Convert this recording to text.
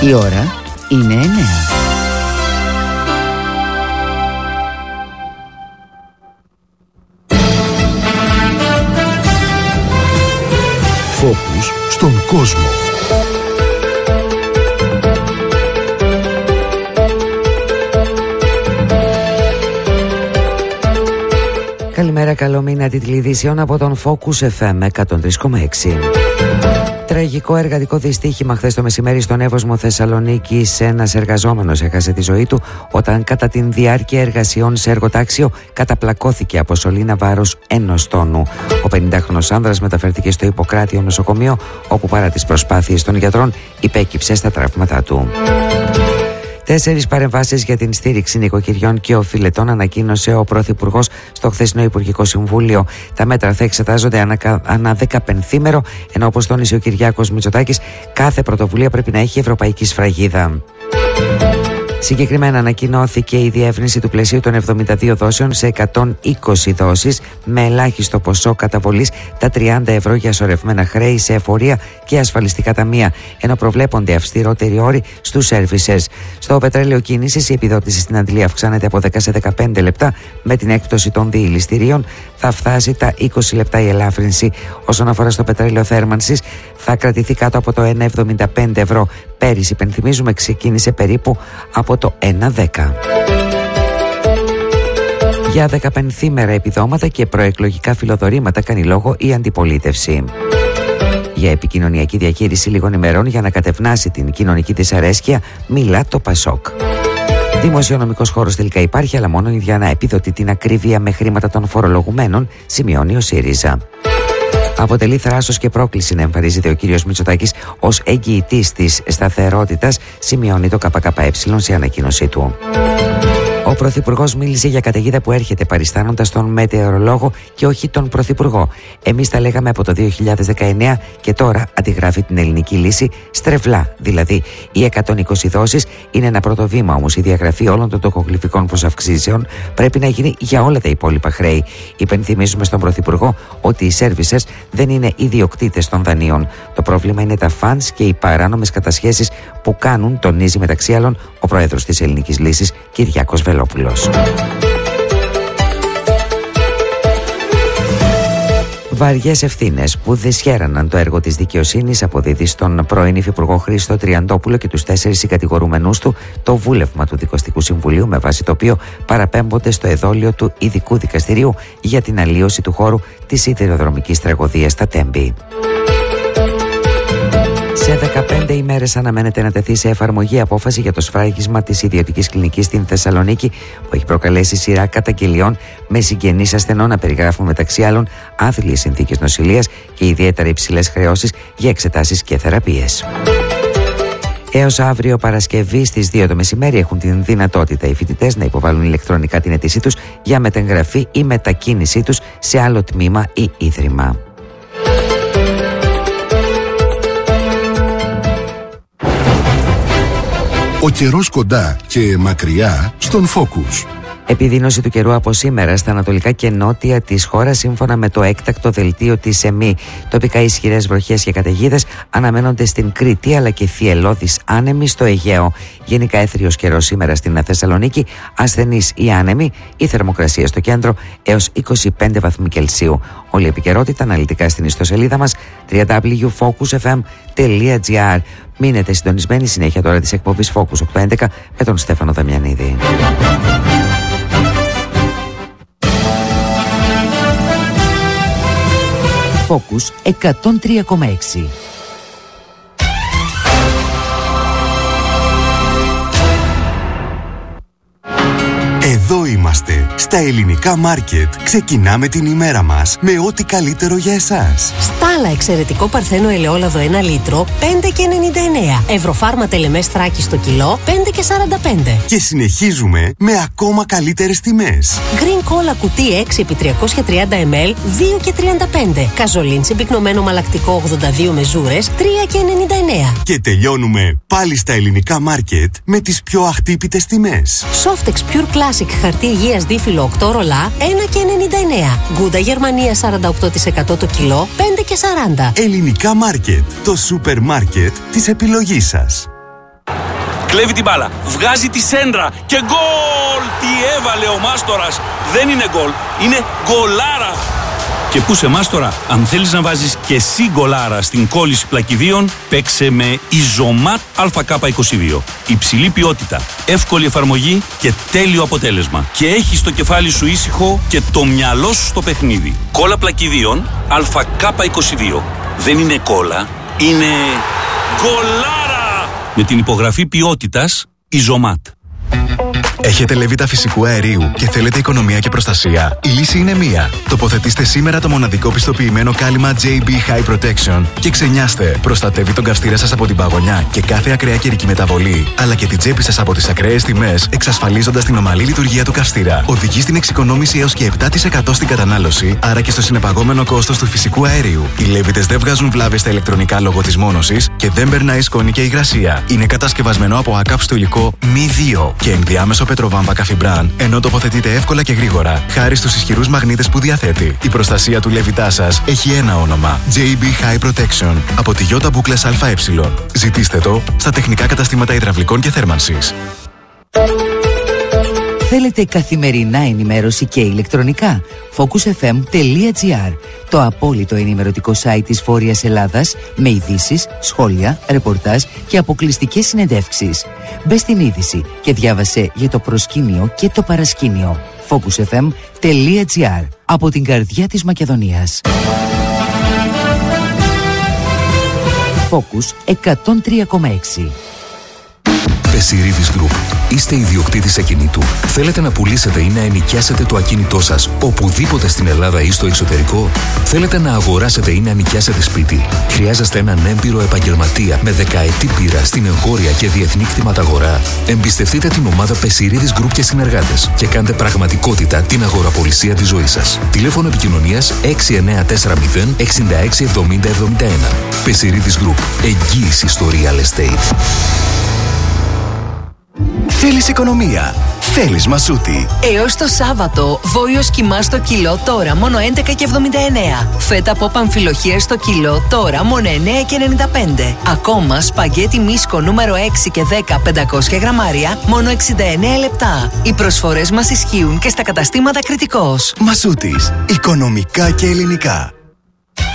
Η ώρα είναι 9. Φόκους στον κόσμο. Καλημέρα, καλό μήνα, τίτλοι ειδήσεων από τον Focus FM 103,6. Τραγικό εργατικό δυστύχημα χθες το μεσημέρι στον Εύωσμο Θεσσαλονίκης. Ένας εργαζόμενος έχασε τη ζωή του όταν κατά την διάρκεια εργασιών σε εργοτάξιο καταπλακώθηκε από σωλήνα βάρος 1 τόνου. Ο 50χρονος άνδρας μεταφέρθηκε στο Ιπποκράτιο νοσοκομείο, όπου παρά τις προσπάθειες των γιατρών υπέκυψε στα τραύματά του. 4 παρεμβάσεις για την στήριξη νοικοκυριών και οφειλετών ανακοίνωσε ο Πρωθυπουργός στο χθεσινό Υπουργικό Συμβούλιο. Τα μέτρα θα εξετάζονται ανά 15ήμερο, ενώ όπως τόνισε ο Κυριάκος Μητσοτάκης, κάθε πρωτοβουλία πρέπει να έχει ευρωπαϊκή σφραγίδα. Συγκεκριμένα ανακοινώθηκε η διεύρυνση του πλαισίου των 72 δόσεων σε 120 δόσεις, με ελάχιστο ποσό καταβολής τα 30 ευρώ για σωρευμένα χρέη σε εφορία και ασφαλιστικά ταμεία, ενώ προβλέπονται αυστηρότεροι όροι στους services. Στο πετρέλαιο κίνησης η επιδότηση στην αντλία αυξάνεται από 10 σε 15 λεπτά, με την έκπτωση των διηληστηρίων θα φτάσει τα 20 λεπτά η ελάφρυνση. Όσον αφορά στο πετρέλαιο θέρμανσης, θα κρατηθεί κάτω από το 1,75 ευρώ. Πέρυσι, υπενθυμίζουμε, ξεκίνησε περίπου από το 1,10. Για 15ήμερα επιδόματα και προεκλογικά φιλοδορήματα κάνει λόγο η αντιπολίτευση. Για επικοινωνιακή διαχείριση λίγων ημερών για να κατευνάσει την κοινωνική δυσαρέσκεια μιλά το Πασόκ. Δημοσιονομικός χώρος τελικά υπάρχει, αλλά μόνο για να επιδοτεί την ακρίβεια με χρήματα των φορολογουμένων, σημειώνει ο ΣΥΡΙΖΑ. Αποτελεί θράσος και πρόκληση να εμφανίζεται ο κύριος Μητσοτάκης ως εγγυητής της σταθερότητας, σημειώνει το ΚΚΕ σε ανακοίνωσή του. Ο Πρωθυπουργός μίλησε για καταιγίδα που έρχεται, παριστάνοντας τον μετεωρολόγο και όχι τον Πρωθυπουργό. Εμείς τα λέγαμε από το 2019 και τώρα αντιγράφει την ελληνική λύση στρεβλά. Δηλαδή, οι 120 δόσεις είναι ένα πρώτο βήμα, όμως η διαγραφή όλων των τοκογλυφικών προσαυξήσεων πρέπει να γίνει για όλα τα υπόλοιπα χρέη. Υπενθυμίζουμε στον Πρωθυπουργό ότι οι services δεν είναι ιδιοκτήτες των δανείων. Το πρόβλημα είναι τα funds και οι παράνομες κατασχέσεις που κάνουν, τονίζει μεταξύ άλλων ο Πρόεδρος της Ελληνικής Λύσης, Κυριάκος Βελόπουλος. Βαριές ευθύνες που δυσχέραναν το έργο της δικαιοσύνης αποδίδει στον πρώην Υφυπουργό Χρήστο Τριαντόπουλο και τους 4 συγκατηγορούμενους του το βούλευμα του Δικαστικού Συμβουλίου, με βάση το οποίο παραπέμπονται στο εδόλιο του Ειδικού Δικαστηρίου για την αλλίωση του χώρου της σιδηροδρομικής τραγωδίας στα Τέμπη. Σε 15 ημέρες αναμένεται να τεθεί σε εφαρμογή απόφαση για το σφράγισμα της ιδιωτικής κλινικής στην Θεσσαλονίκη, που έχει προκαλέσει σειρά καταγγελιών με συγγενείς ασθενών να περιγράφουν μεταξύ άλλων άθλιες συνθήκες νοσηλείας και ιδιαίτερα υψηλές χρεώσεις για εξετάσεις και θεραπείες. Έως αύριο Παρασκευή στις 2 το μεσημέρι έχουν την δυνατότητα οι φοιτητές να υποβάλουν ηλεκτρονικά την αίτησή τους για μετεγγραφή ή μετακίνησή τους σε άλλο τμήμα ή ίδρυμα. Ο καιρός κοντά και μακριά στον Focus. Επιδείνωση του καιρού από σήμερα στα ανατολικά και νότια της χώρας, σύμφωνα με το έκτακτο δελτίο της ΕΜΗ. Τοπικά ισχυρές βροχές και καταιγίδες αναμένονται στην Κρήτη, αλλά και θυελλώδεις άνεμοι στο Αιγαίο. Γενικά έθριος καιρός σήμερα στην Θεσσαλονίκη, ασθενής ή άνεμοι, η θερμοκρασία στο κέντρο έως 25 βαθμοί Κελσίου. Όλη η επικαιρότητα αναλυτικά στην ιστοσελίδα μας www.focusfm.gr. Μείνετε συντονισμένοι, συνέχεια τώρα της εκπομπής Focus 811 με τον Στέφανο Δαμιανίδη. Focus 103,6. Εδώ είμαστε, στα ελληνικά μάρκετ. Ξεκινάμε την ημέρα μας με ό,τι καλύτερο για εσάς. Στάλα εξαιρετικό παρθένο ελαιόλαδο 1 λίτρο, 5,99. Ευρωφάρμα τελεμές Θράκη στο κιλό, 5,45. Και συνεχίζουμε με ακόμα καλύτερες τιμές. Green Cola κουτί 6x330 ml, 2,35. Καζολίν συμπυκνωμένο μαλακτικό 82 μεζούρες, 3,99. Και τελειώνουμε πάλι στα ελληνικά μάρκετ με τις πιο αχτύπητες τιμές. Softex Pure Classic χαρτί υγείας δίφυλλο 8 ρολά, 1,99. Γκούντα Γερμανία 48% το κιλό, 5,40. Ελληνικά μάρκετ, το σούπερ μάρκετ της επιλογής σας. Κλέβει την μπάλα, βγάζει τη σέντρα και γκολ! Τι έβαλε ο Μάστορας! Δεν είναι γκολ, είναι γκολάρα! Και πού σε Μάστορα, αν θέλεις να βάζεις και εσύ γκολάρα στην κόλληση πλακιδίων, παίξε με Ιζωμάτ ΑΚ22. Υψηλή ποιότητα, εύκολη εφαρμογή και τέλειο αποτέλεσμα. Και έχεις το κεφάλι σου ήσυχο και το μυαλό σου στο παιχνίδι. Κόλλα πλακιδίων ΑΚ22. Δεν είναι κόλλα, είναι γκολάρα! Με την υπογραφή ποιότητας Ιζωμάτ. Έχετε λεβίτα φυσικού αερίου και θέλετε οικονομία και προστασία? Η λύση είναι μία. Τοποθετήστε σήμερα το μοναδικό πιστοποιημένο κάλυμα JB High Protection και ξενιάστε. Προστατεύει τον καυστήρα σας από την παγωνιά και κάθε ακραία καιρική μεταβολή, αλλά και την τσέπη σας από τις ακραίες τιμές, εξασφαλίζοντας την ομαλή λειτουργία του καυστήρα. Οδηγεί στην εξοικονόμηση έως και 7% στην κατανάλωση, άρα και στο συνεπαγόμενο κόστος του φυσικού αερίου. Οι λέβιτες δεν βγάζουν βλάβες στα ηλεκτρονικά λόγω της μόνωσης και δεν περνάει σκόνη και υγρασία. Είναι κατασκευασμένο από ακάψτο υλικό μη 2 και ενδιάμεσο πετροβάμβα καφιμπράν, ενώ τοποθετείται εύκολα και γρήγορα, χάρη στους ισχυρούς μαγνήτες που διαθέτει. Η προστασία του λεβιτά σας έχει ένα όνομα: JB High Protection από τη Ιώτα Μπούκλες ΑΕ. Ζητήστε το στα τεχνικά καταστήματα υδραυλικών και θέρμανσης. Θέλετε καθημερινά ενημέρωση και ηλεκτρονικά? focusfm.gr, το απόλυτο ενημερωτικό site της Βόρειας Ελλάδας, με ειδήσεις, σχόλια, ρεπορτάζ και αποκλειστικές συνεντεύξεις. Μπες στην είδηση και διάβασε για το προσκήνιο και το παρασκήνιο. focusfm.gr, από την καρδιά της Μακεδονίας. Focus 103,6. Πεσιρίδης Group. Είστε ιδιοκτήτης ακινήτου. Θέλετε να πουλήσετε ή να ενοικιάσετε το ακίνητό σας οπουδήποτε στην Ελλάδα ή στο εξωτερικό? Θέλετε να αγοράσετε ή να νοικιάσετε σπίτι? Χρειάζεστε έναν έμπειρο επαγγελματία με δεκαετή πείρα στην εγχώρια και διεθνή κτηματαγορά? Εμπιστευτείτε την ομάδα Πεσιρίδης Group και συνεργάτες και κάντε πραγματικότητα την αγοραπολισία της ζωής σας. Τηλέφωνο επικοινωνίας 6940 66 70 71. Πεσιρίδης Group. Εγγύηση στο real estate. Θέλεις οικονομία? Θέλεις Μασούτη? Έως το Σάββατο, βόλιος κιμά στο κιλό τώρα μόνο 11,79. Φέτα από αμφιλοχία στο κιλό τώρα μόνο 9,95. Ακόμα σπαγγέτι μίσκο νούμερο 6 και 10 500 γραμμάρια μόνο 69 λεπτά. Οι προσφορές μας ισχύουν και στα καταστήματα Κρητικός. Μασούτης. Οικονομικά και ελληνικά.